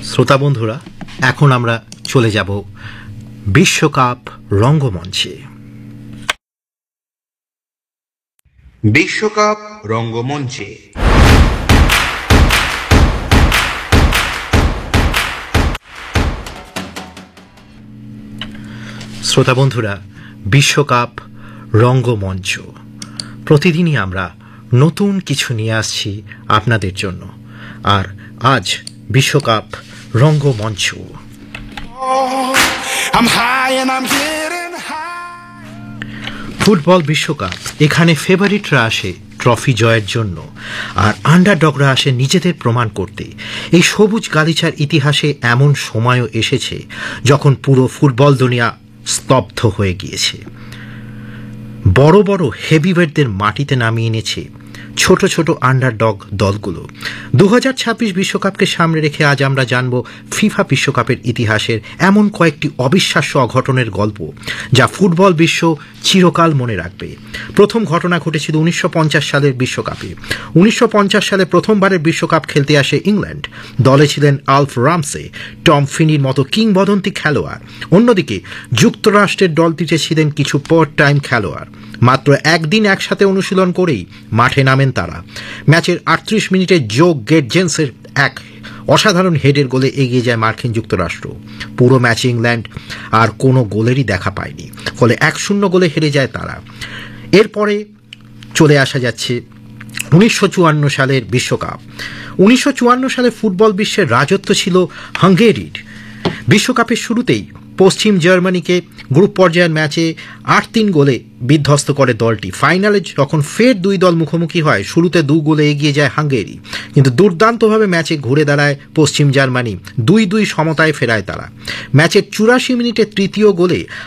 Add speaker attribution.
Speaker 1: শ্রোতা বন্ধুরা, এখন আমরা চলে যাব বিশ্বকাপ রঙ্গমঞ্চে।
Speaker 2: বিশ্বকাপ রঙ্গমঞ্চে
Speaker 1: শ্রোতা বন্ধুরা, বিশ্বকাপ রঙ্গমঞ্চ প্রতিদিনই আমরা নতুন কিছু নিয়ে আসছি আপনাদের জন্য। আর আজ বিশ্বকাপ রঙ্গমঞ্চ। ফুটবল বিশ্বকাপ, এখানে ফেভারিটরা আসে ট্রফি জয়ের জন্য, আর আন্ডারডগরা আসে নিজেদের প্রমাণ করতে। এই সবুজ গালিচার ইতিহাসে এমন সময়ও এসেছে যখন পুরো ফুটবল দুনিয়া স্তব্ধ হয়ে গিয়েছে। বড় বড় হেভিওয়েটদের মাটিতে নামিয়ে এনেছে ছোট ছোট আন্ডারডগ দলগুলো। 2026 বিশ্বকাপকে সামনে রেখে আজ আমরা জানব ফিফা বিশ্বকাপের ইতিহাসের এমন কয়েকটি অবিশ্বাস্য অঘটনের গল্প যা ফুটবল বিশ্ব চিরকাল মনে রাখবে। প্রথম ঘটনা ঘটেছিল 1950 সালের বিশ্বকাপে। 1950 সালে প্রথমবারের বিশ্বকাপ খেলতে আসে ইংল্যান্ড। দলে ছিলেন আলফ রামসে, টম ফিনির মতো কিংবদন্তি খেলোয়াড়। অন্যদিকে যুক্তরাষ্ট্রের দলটিতে ছিলেন কিছু পার্ট টাইম খেলোয়াড়। মাত্র একদিন একসাথে অনুশীলন করেই মাঠে নামেন তারা। ম্যাচের 38 মিনিটে জো গেটজেন্সের এক অসাধারণ হেডের গোলে এগিয়ে যায় মার্কিন যুক্তরাষ্ট্র। পুরো ম্যাচে ইংল্যান্ড আর কোনো গোলেরই দেখা পায়নি, ফলে 1-0 গোলে হেরে যায় তারা। এরপরে চলে আসা যাচ্ছে 1954 সালের বিশ্বকাপ। 1954 সালে ফুটবল বিশ্বের রাজত্ব ছিল হাঙ্গেরির। বিশ্বকাপের শুরুতেই পশ্চিম জার্মানিকে গ্রুপ পর্যায়ের ম্যাচে 8-3 গোলে বিধ্বস্ত করে দলটি। ফাইনালে যখন ফের দুই দল মুখোমুখি হয়, শুরুতে 2 গোলে এগিয়ে যায় হাঙ্গেরি, কিন্তু দুর্দান্তভাবে ম্যাচে ঘুরে দাঁড়ায় পশ্চিম জার্মানি। 2-2 সমতায় ফেরায় তারা। ম্যাচের 84 মিনিটে তৃতীয় গোলে